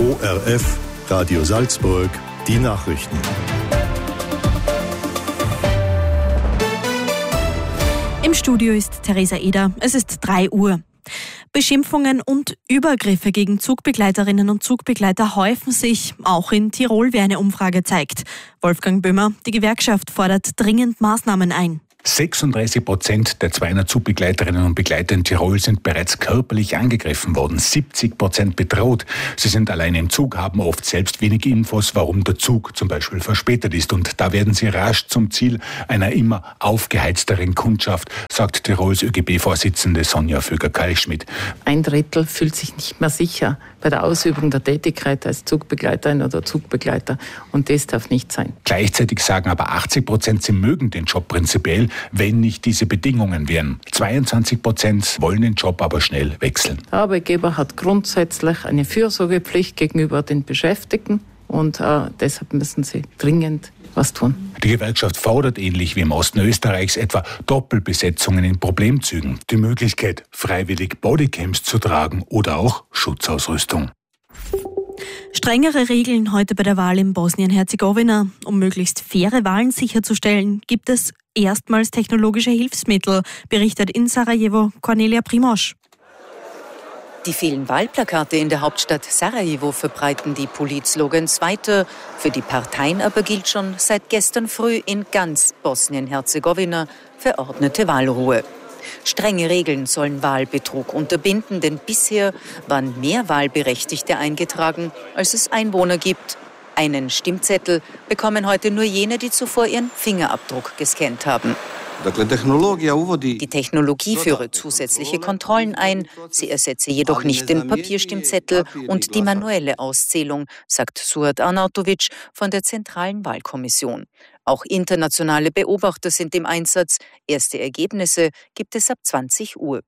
ORF, Radio Salzburg, die Nachrichten. Im Studio ist Theresa Eder. Es ist 3 Uhr. Beschimpfungen und Übergriffe gegen Zugbegleiterinnen und Zugbegleiter häufen sich, auch in Tirol, wie eine Umfrage zeigt. Wolfgang Böhmer, die Gewerkschaft fordert dringend Maßnahmen ein. 36% der 200 Zugbegleiterinnen und Begleiter in Tirol sind bereits körperlich angegriffen worden, 70% bedroht. Sie sind alleine im Zug, haben oft selbst wenig Infos, warum der Zug zum Beispiel verspätet ist. Und da werden sie rasch zum Ziel einer immer aufgeheizteren Kundschaft, sagt Tirols ÖGB-Vorsitzende Sonja Vöger-Kalschmidt. 1/3 fühlt sich nicht mehr sicher bei der Ausübung der Tätigkeit als Zugbegleiterin oder Zugbegleiter. Und das darf nicht sein. Gleichzeitig sagen aber 80%, sie mögen den Job prinzipiell, wenn nicht diese Bedingungen wären. 22% wollen den Job aber schnell wechseln. Der Arbeitgeber hat grundsätzlich eine Fürsorgepflicht gegenüber den Beschäftigten und deshalb müssen sie dringend was tun. Die Gewerkschaft fordert ähnlich wie im Osten Österreichs etwa Doppelbesetzungen in Problemzügen, die Möglichkeit, freiwillig Bodycams zu tragen oder auch Schutzausrüstung. Strengere Regeln heute bei der Wahl in Bosnien-Herzegowina. Um möglichst faire Wahlen sicherzustellen, gibt es erstmals technologische Hilfsmittel, berichtet in Sarajevo Cornelia Primosch. Die vielen Wahlplakate in der Hauptstadt Sarajevo verbreiten die Politslogans weiter. Für die Parteien aber gilt schon seit gestern früh in ganz Bosnien-Herzegowina verordnete Wahlruhe. Strenge Regeln sollen Wahlbetrug unterbinden, denn bisher waren mehr Wahlberechtigte eingetragen, als es Einwohner gibt. Einen Stimmzettel bekommen heute nur jene, die zuvor ihren Fingerabdruck gescannt haben. Die Technologie führe zusätzliche Kontrollen ein, sie ersetze jedoch nicht den Papierstimmzettel und die manuelle Auszählung, sagt Suat Arnautovic von der Zentralen Wahlkommission. Auch internationale Beobachter sind im Einsatz. Erste Ergebnisse gibt es ab 20 Uhr.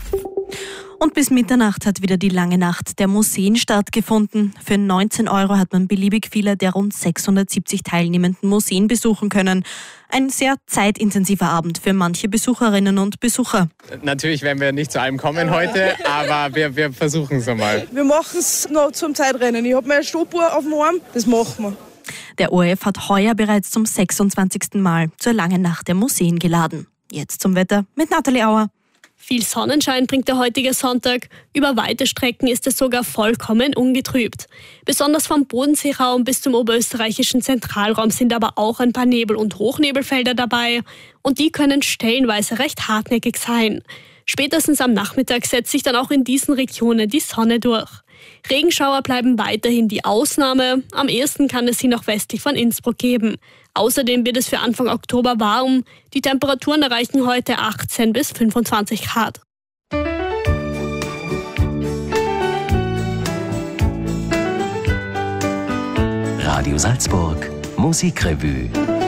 Und bis Mitternacht hat wieder die lange Nacht der Museen stattgefunden. Für 19 € hat man beliebig viele der rund 670 teilnehmenden Museen besuchen können. Ein sehr zeitintensiver Abend für manche Besucherinnen und Besucher. Natürlich werden wir nicht zu allem kommen heute, aber wir versuchen es einmal. Wir machen es noch zum Zeitrennen. Ich habe meine Stoppuhr auf dem Arm, das machen wir. Der ORF hat heuer bereits zum 26. Mal zur langen Nacht der Museen geladen. Jetzt zum Wetter mit Nathalie Auer. Viel Sonnenschein bringt der heutige Sonntag. Über weite Strecken ist es sogar vollkommen ungetrübt. Besonders vom Bodenseeraum bis zum oberösterreichischen Zentralraum sind aber auch ein paar Nebel- und Hochnebelfelder dabei. Und die können stellenweise recht hartnäckig sein. Spätestens am Nachmittag setzt sich dann auch in diesen Regionen die Sonne durch. Regenschauer bleiben weiterhin die Ausnahme. Am ehesten kann es sie noch westlich von Innsbruck geben. Außerdem wird es für Anfang Oktober warm. Die Temperaturen erreichen heute 18 bis 25 Grad. Radio Salzburg, Musikrevue.